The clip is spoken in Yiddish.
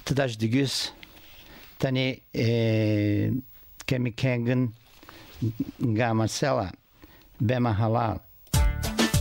Tadash digus tani kemikangan nga Marcela bema halal